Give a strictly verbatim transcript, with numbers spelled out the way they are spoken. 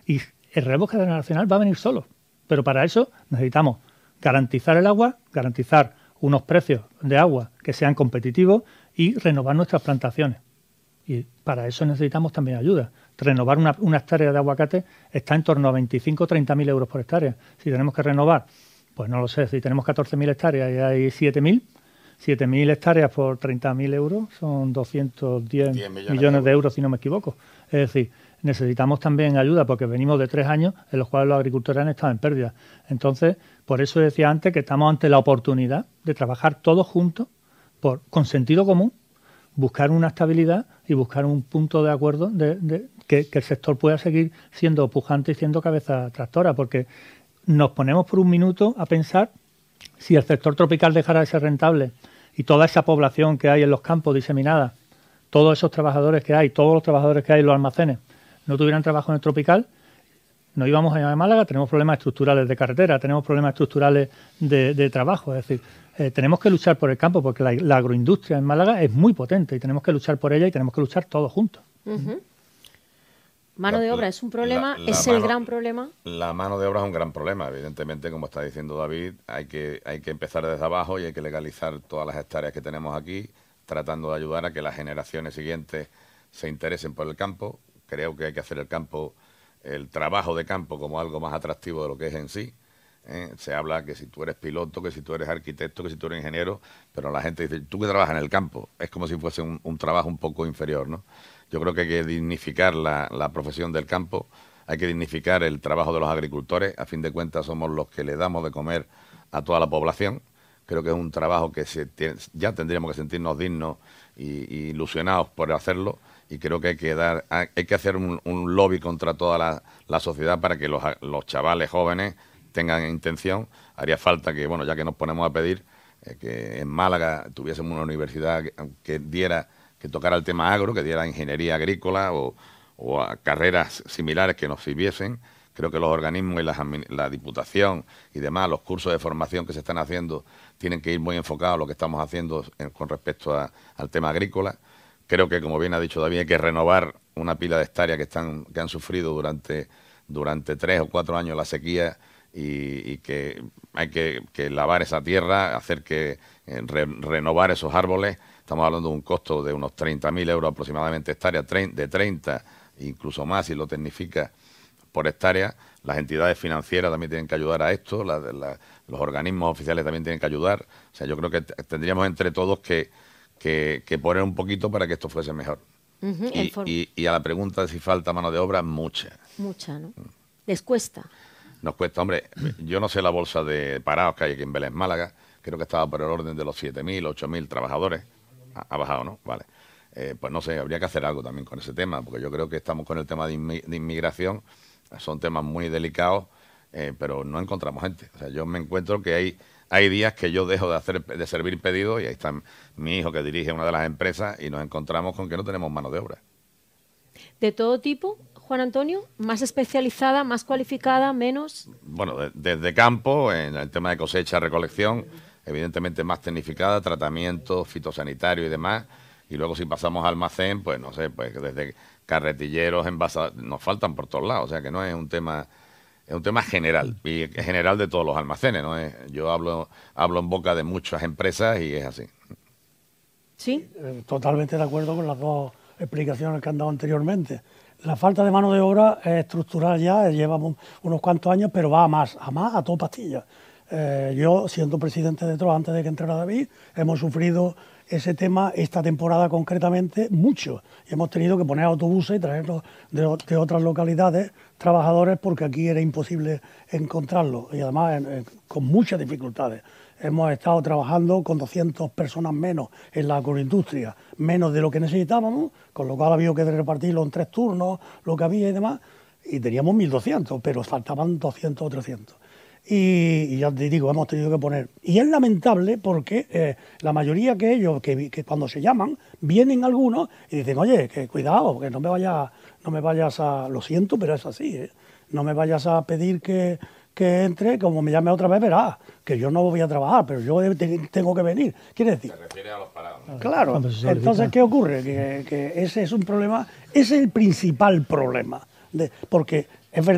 Y el relevo generacional va a venir solo. Pero para eso necesitamos garantizar el agua, garantizar unos precios de agua que sean competitivos y renovar nuestras plantaciones. Y para eso necesitamos también ayuda. Renovar una, una hectárea de aguacate está en torno a veinticinco o treinta mil euros por hectárea. Si tenemos que renovar, pues no lo sé, si tenemos catorce mil hectáreas y hay siete mil, siete mil hectáreas por treinta mil euros son doscientos diez millones, millones de euros, si no me equivoco. Es decir, necesitamos también ayuda porque venimos de tres años en los cuales los agricultores han estado en pérdida. Entonces, por eso decía antes que estamos ante la oportunidad de trabajar todos juntos por, con sentido común, buscar una estabilidad y buscar un punto de acuerdo de, de que, que el sector pueda seguir siendo pujante y siendo cabeza tractora, porque nos ponemos por un minuto a pensar si el sector tropical dejara de ser rentable y toda esa población que hay en los campos diseminada, todos esos trabajadores que hay, todos los trabajadores que hay en los almacenes, no tuvieran trabajo en el tropical, no íbamos a Málaga, tenemos problemas estructurales de carretera, tenemos problemas estructurales de, de trabajo. Es decir, eh, tenemos que luchar por el campo porque la, la agroindustria en Málaga es muy potente y tenemos que luchar por ella y tenemos que luchar todos juntos. Uh-huh. Mano La- de obra es un problema, la- la es mano- el gran problema. La mano de obra es un gran problema, evidentemente, como está diciendo David, hay que, hay que empezar desde abajo y hay que legalizar todas las hectáreas que tenemos aquí, tratando de ayudar a que las generaciones siguientes se interesen por el campo. Creo que hay que hacer el campo, el trabajo de campo como algo más atractivo de lo que es en sí. ¿eh? Se habla que si tú eres piloto, que si tú eres arquitecto, que si tú eres ingeniero, pero la gente dice, tú que trabajas en el campo, es como si fuese un, un trabajo un poco inferior, ¿no? Yo creo que hay que dignificar la, la profesión del campo, hay que dignificar el trabajo de los agricultores, a fin de cuentas somos los que le damos de comer a toda la población. Creo que es un trabajo que se tiene, ya tendríamos que sentirnos dignos y, y ilusionados por hacerlo, y creo que hay que dar, hay que hacer un, un lobby contra toda la, la sociedad para que los, los chavales jóvenes tengan intención. Haría falta que, bueno, ya que nos ponemos a pedir, eh, que en Málaga tuviésemos una universidad que, que diera, que tocara el tema agro, que diera ingeniería agrícola o, o a carreras similares que nos sirviesen. Creo que los organismos y las, la Diputación y demás, los cursos de formación que se están haciendo, tienen que ir muy enfocados a lo que estamos haciendo en, con respecto a, al tema agrícola. Creo que, como bien ha dicho David, hay que renovar una pila de hectáreas que están que han sufrido durante, durante tres o cuatro años la sequía y, y que hay que, que lavar esa tierra, hacer que eh, re, renovar esos árboles. Estamos hablando de un costo de unos treinta mil euros aproximadamente hectárea, de treinta, incluso más si lo tecnifica, por hectárea. Las entidades financieras también tienen que ayudar a esto, la, la, los organismos oficiales también tienen que ayudar. O sea, yo creo que tendríamos entre todos que, que, que poner un poquito para que esto fuese mejor. Uh-huh, y, y, y a la pregunta de si falta mano de obra, mucha. Mucha, ¿no? Les cuesta. Nos cuesta, hombre, yo no sé la bolsa de parados que hay aquí en Vélez, Málaga, creo que estaba por el orden de los siete mil, ocho mil trabajadores. Ha, ha bajado, ¿no? Vale. Eh, pues no sé, habría que hacer algo también con ese tema, porque yo creo que estamos con el tema de, inmi de inmigración, son temas muy delicados, eh, pero no encontramos gente. O sea, yo me encuentro que hay, hay días que yo dejo de hacer de servir pedidos y ahí está mi hijo que dirige una de las empresas y nos encontramos con que no tenemos mano de obra. ¿De todo tipo, Juan Antonio? ¿Más especializada, más cualificada, menos? Bueno, de, desde campo, en el tema de cosecha, recolección, evidentemente más tecnificada, tratamiento fitosanitario y demás. Y luego si pasamos al almacén, pues no sé, pues desde carretilleros, envasados, nos faltan por todos lados. O sea que no es un tema, es un tema general, y es general de todos los almacenes, ¿no? Es, yo hablo, hablo en boca de muchas empresas y es así. ¿Sí? Eh, totalmente de acuerdo con las dos explicaciones que han dado anteriormente. La falta de mano de obra es estructural ya, llevamos unos cuantos años, pero va a más, a más, a todo pastilla. Eh, yo, siendo presidente de T R O, antes de que entrara David, hemos sufrido ese tema esta temporada concretamente mucho. Y hemos tenido que poner autobuses y traerlos de, de otras localidades, trabajadores, porque aquí era imposible encontrarlos. Y además en, en, con muchas dificultades. Hemos estado trabajando con doscientas personas menos en la agroindustria, menos de lo que necesitábamos, con lo cual había que repartirlo en tres turnos, lo que había y demás, y teníamos mil doscientos, pero faltaban doscientos o trescientos. Y, y ya te digo, hemos tenido que poner. Y es lamentable porque eh, la mayoría que ellos, que, que cuando se llaman, vienen algunos y dicen, oye, que cuidado, que no me vayas, no me vayas a, lo siento, pero es así, ¿eh? No me vayas a pedir que, que entre, como me llame otra vez, verás, que yo no voy a trabajar, pero yo tengo que venir. Quiere decir... Se refiere a los parados, ¿no? Claro, entonces, ¿qué ocurre? Que, que ese es un problema, ese es el principal problema, de, porque